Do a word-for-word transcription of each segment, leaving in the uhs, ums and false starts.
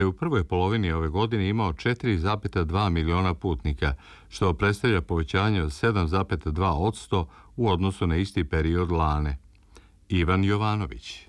U prvoj polovini ove godine imao četiri zarez dva miliona putnika, što predstavlja povećanje od sedam zarez dva posto u odnosu na isti period lane. Ivan Jovanović.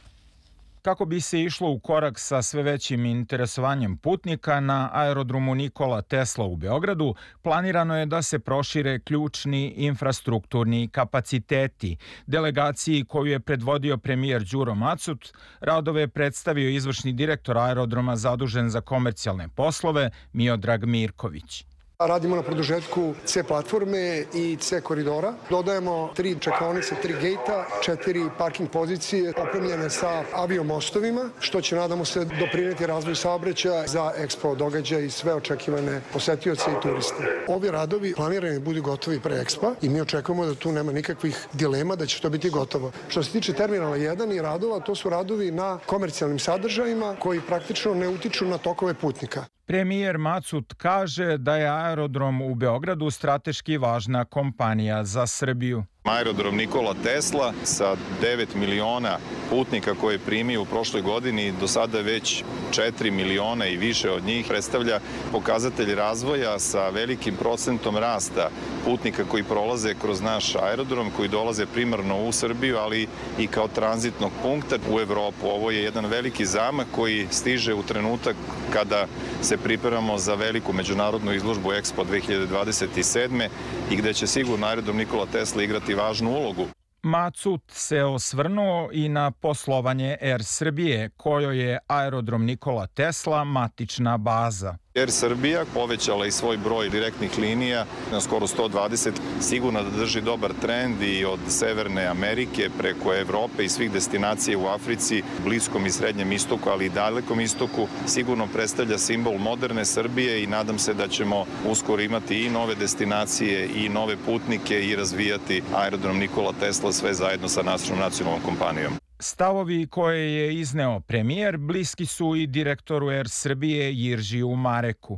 Kako bi se išlo u korak sa sve većim interesovanjem putnika, na aerodromu Nikola Tesla u Beogradu planirano je da se prošire ključni infrastrukturni kapaciteti. Delegaciji koju je predvodio premijer Đuro Macut, radove je predstavio izvršni direktor aerodroma zadužen za komercijalne poslove Miodrag Mirković. Radimo na produžetku C platforme i C koridora. Dodajemo tri čekaonice, tri gejta, četiri parking pozicije opremljene sa aviomostovima, što će, nadamo se, doprineti razvoju saobraćaja za Expo događaj i sve očekivane posetioce i turiste. Ovi radovi planirani budu gotovi pre Expa i mi očekujemo da tu nema nikakvih dilema da će to biti gotovo. Što se tiče terminala jedan i radova, to su radovi na komercijalnim sadržajima koji praktično ne utiču na tokove putnika. Premijer Macut kaže da je aerodrom u Beogradu strateški važna kompanija za Srbiju. Aerodrom Nikola Tesla sa devet miliona putnika koje je primio u prošloj godini, do sada već četiri miliona i više od njih, predstavlja pokazatelj razvoja sa velikim procentom rasta putnika koji prolaze kroz naš aerodrom, koji dolaze primarno u Srbiju, ali i kao tranzitnog punkta u Evropu. Ovo je jedan veliki zamak koji stiže u trenutak kada se pripremamo za veliku međunarodnu izložbu Expo dve hiljade dvadeset sedme i gde će sigurno aerodrom Nikola Tesla igrati važnu ulogu. Macut se osvrnuo i na poslovanje Er Srbije, kojoj je aerodrom Nikola Tesla matična baza. Er Srbija povećala i svoj broj direktnih linija na skoro sto dvadeset, sigurno da drži dobar trend i od Severne Amerike preko Evrope i svih destinacija u Africi, Bliskom i Srednjem istoku, ali i Dalekom istoku. Sigurno predstavlja simbol moderne Srbije i nadam se da ćemo uskoro imati i nove destinacije i nove putnike i razvijati aerodrom Nikola Tesla sve zajedno sa našom nacionalnom kompanijom. Stavovi koje je izneo premijer bliski su i direktoru Er Srbije Jiržiju Mareku.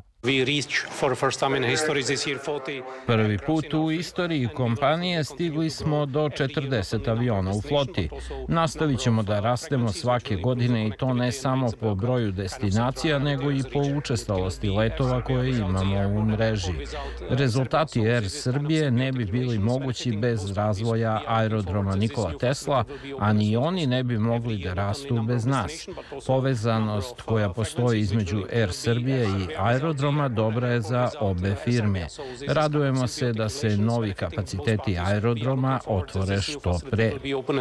Prvi put u istoriji kompanije stigli smo do četrdeset aviona u floti. Nastavit ćemo da rastemo svake godine i to ne samo po broju destinacija, nego i po učestalosti letova koje imamo u mreži. Rezultati Er Srbije ne bi bili mogući bez razvoja aerodroma Nikola Tesla, a ni oni ne bi mogli da rastu bez nas. Povezanost koja postoji između Er Srbije i aerodroma dobra je za obe firme. Radujemo se da se novi kapaciteti aerodroma otvore što pre.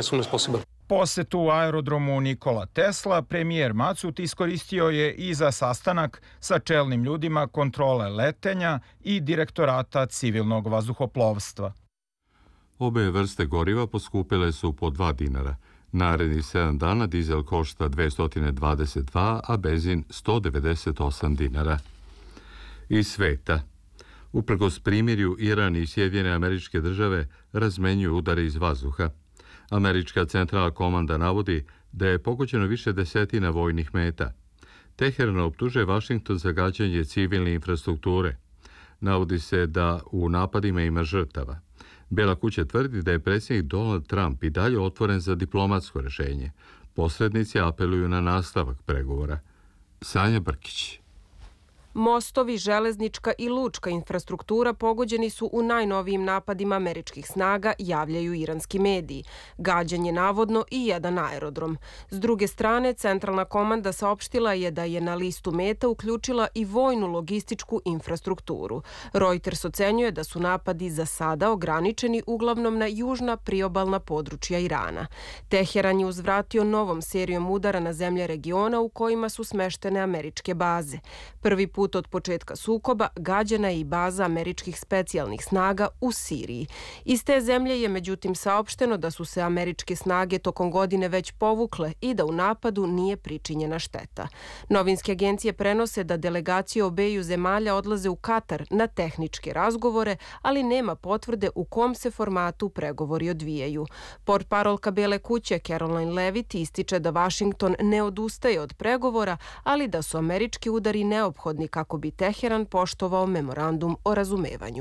Posetu aerodromu Nikola Tesla premijer Macut iskoristio je i za sastanak sa čelnim ljudima kontrole letenja i direktorata civilnog vazduhoplovstva. Obe vrste goriva poskupile su po dva dinara. Narednih sedam dana dizel košta dvesta dvadeset dva, a benzin sto devedeset osam dinara. Iz sveta. Uprkos primirju, Iran i Sjedinjene Američke Države razmenjuju udare iz vazduha. Američka centralna komanda navodi da je pogođeno više desetina vojnih meta. Teheran optužuje Vašington za gađanje civilne infrastrukture. Navodi se da u napadima ima žrtava. Bela kuća tvrdi da je predsjednik Donald Trump i dalje otvoren za diplomatsko rješenje. Posrednici apeluju na nastavak pregovora. Sanja Brkić. Mostovi, železnička i lučka infrastruktura pogođeni su u najnovijim napadima američkih snaga, javljaju iranski mediji. Gađan je navodno i jedan aerodrom. S druge strane, centralna komanda saopštila je da je na listu meta uključila i vojnu logističku infrastrukturu. Reuters ocenjuje da su napadi za sada ograničeni uglavnom na južna priobalna područja Irana. Teheran je uzvratio novom serijom udara na zemlje regiona u kojima su smeštene američke baze. Prvi put Put od početka sukoba gađana je i baza američkih specijalnih snaga u Siriji. Iz te zemlje je međutim saopšteno da su se američke snage tokom godine već povukle i da u napadu nije pričinjena šteta. Novinske agencije prenose da delegacije obeju zemalja odlaze u Katar na tehničke razgovore, ali nema potvrde u kom se formatu pregovori odvijaju. Portparolka Bele kuće Caroline Levitt ističe da Vašington ne odustaje od pregovora, ali da su američki udari neophodni kako bi Teheran poštovao memorandum o razumevanju.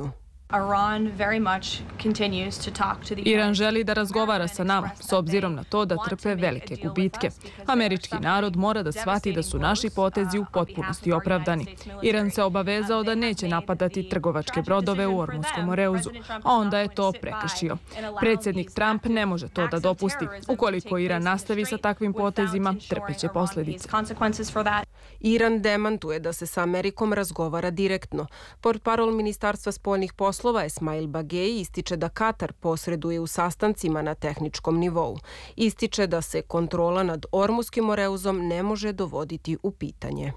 Iran želi da razgovara sa nama, s obzirom na to da trpe velike gubitke. Američki narod mora da shvati da su naši potezi u potpunosti opravdani. Iran se obavezao da neće napadati trgovačke brodove u Ormunskom moreuzu, a onda je to prekršio. Predsjednik Trump ne može to da dopusti. Ukoliko Iran nastavi sa takvim potezima, trpeće posljedice. Iran demantuje da se sa Amerikom razgovara direktno. Portparol Ministarstva spoljnih poslova Esmail Bagei ističe da Katar posreduje u sastancima na tehničkom nivou. Ističe da se kontrola nad Ormuskim moreuzom ne može dovoditi u pitanje.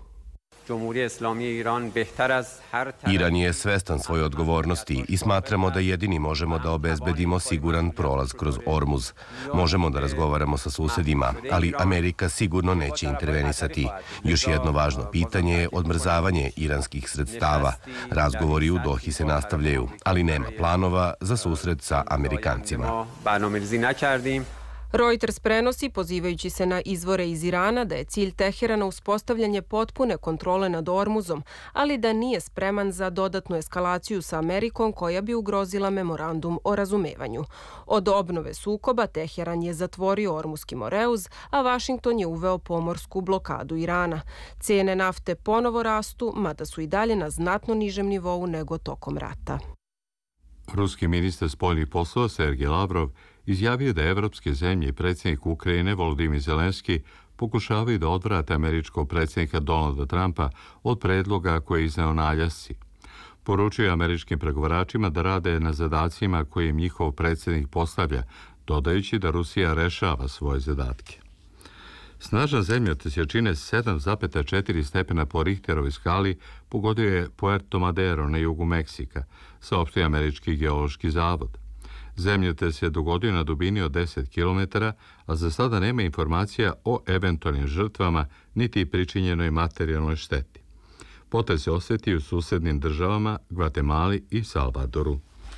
Iran je svestan svoje odgovornosti i smatramo da jedini možemo da obezbedimo siguran prolaz kroz Ormuz. Možemo da razgovaramo sa susedima, ali Amerika sigurno neće intervenisati. Još jedno važno pitanje je odmrzavanje iranskih sredstava. Razgovori u Dohi se nastavljaju, ali nema planova za susret sa Amerikancima. Reuters prenosi, pozivajući se na izvore iz Irana, da je cilj Teherana uspostavljanje potpune kontrole nad Ormuzom, ali da nije spreman za dodatnu eskalaciju sa Amerikom koja bi ugrozila memorandum o razumevanju. Od obnove sukoba Teheran je zatvorio Ormuski moreuz, a Vašington je uveo pomorsku blokadu Irana. Cijene nafte ponovo rastu, mada su i dalje na znatno nižem nivou nego tokom rata. Ruski ministar spoljnih poslova Sergej Lavrov izjavio da evropske zemlje i predsjednik Ukrajine Volodymyr Zelenski pokušavaju da odvrate američkog predsjednika Donalda Trumpa od predloga koje je izneo na Aljasci. Poručio je američkim pregovaračima da rade na zadacima koje im njihov predsjednik postavlja, dodajući da Rusija rešava svoje zadatke. Snažna zemljotres jačine sedam zarez četiri stepena po Richterovoj skali pogodio je Puerto Madero na jugu Meksika, saopštio Američki geološki zavod. Zemljotres je dogodio na dubini od deset kilometara, a za sada nema informacija o eventualnim žrtvama niti pričinjenoj materijalnoj šteti. Potres se osjetio u susednim državama Gvatemali i Salvadoru.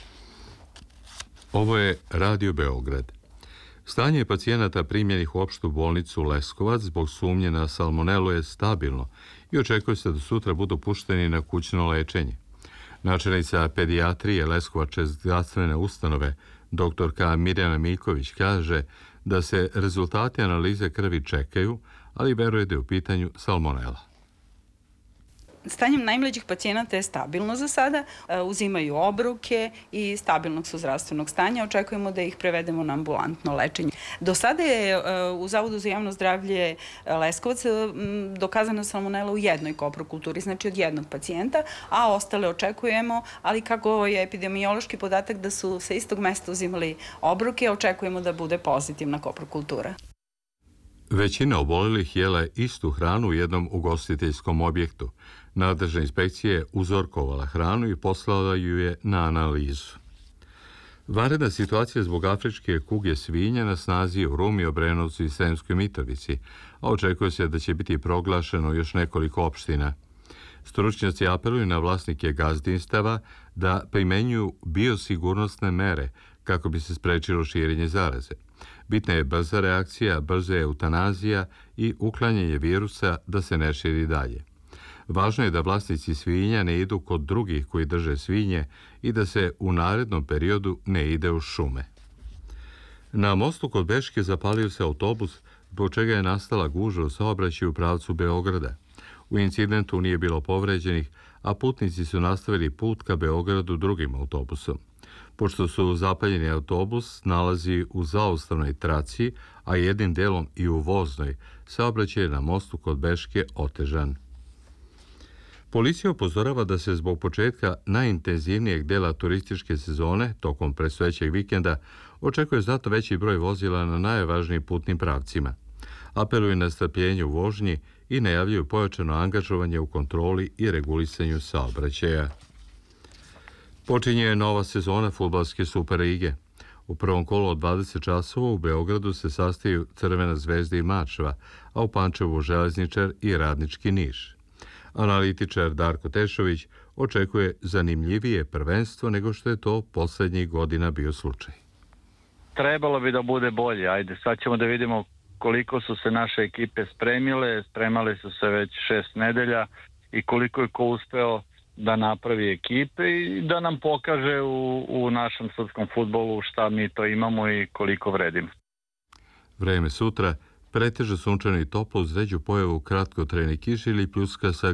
Ovo je Radio Beograd. Stanje pacijenata primljenih u opštu bolnicu Leskovac zbog sumnje na salmonelu je stabilno i očekuje se da sutra budu pušteni na kućno lečenje. Načelnica pedijatrije Leskovačke zdravstvene ustanove, doktorka Mirjana Miljković, kaže da se rezultati analize krvi čekaju, ali veruje da je u pitanju salmonela. Stanjem najmlađih pacijenata je stabilno za sada, uzimaju obruke i stabilnog su zdravstvenog stanja. Očekujemo da ih prevedemo na ambulantno lečenje. Do sada je u Zavodu za javno zdravlje Leskovac dokazana salmonela u jednoj koprokulturi, znači od jednog pacijenta, a ostale očekujemo, ali kako je epidemiološki podatak da su sa istog mesta uzimali obruke, očekujemo da bude pozitivna koprokultura. Većina obolelih jela je istu hranu u jednom ugostiteljskom objektu. Nadležna inspekcija je uzorkovala hranu i poslala ju je na analizu. Vanredna situacija zbog afričke kuge svinja na snazi je u Rumi, Obrenovcu i Sremskoj Mitrovici, a očekuje se da će biti proglašeno još nekoliko opština. Stručnjaci apeluju na vlasnike gazdinstava da primenjuju biosigurnosne mere kako bi se sprečilo širenje zaraze. Bitna je brza reakcija, brza eutanazija i uklanjanje virusa da se ne širi dalje. Važno je da vlasnici svinja ne idu kod drugih koji drže svinje i da se u narednom periodu ne ide u šume. Na mostu kod Beške zapalio se autobus, zbog čega je nastala gužva u saobraćaju u pravcu Beograda. U incidentu nije bilo povređenih, a putnici su nastavili put ka Beogradu drugim autobusom. Pošto su zapaljeni autobus nalazi u zaustavnoj traci, a jednim delom i u voznoj, saobraćaj je na mostu kod Beške otežan. Policija upozorava da se zbog početka najintenzivnijeg dela turističke sezone, tokom predstojećeg vikenda, očekuje znatno veći broj vozila na najvažnijim putnim pravcima. Apeluju na strpljenje u vožnji i najavljuju pojačano angažovanje u kontroli i regulisanju saobraćaja. Počinje nova sezona fudbalske Superlige. U prvom kolu od dvadeset časova u Beogradu se sastaju Crvena zvezda i Mačva, a u Pančevu Železničar i Radnički Niš. Analitičar Darko Tešović očekuje zanimljivije prvenstvo nego što je to poslednjih godina bio slučaj. Trebalo bi da bude bolje. Ajde, sad ćemo da vidimo koliko su se naše ekipe spremile. Spremale su se već šest nedelja i koliko je ko uspeo da napravi ekipe i da nam pokaže u, u našem sudskom fudbalu šta mi to imamo i koliko vredimo. Vreme sutra preteže sunčano i toplo uz ređu pojavu kratkotrajne kiše ili pljuska sa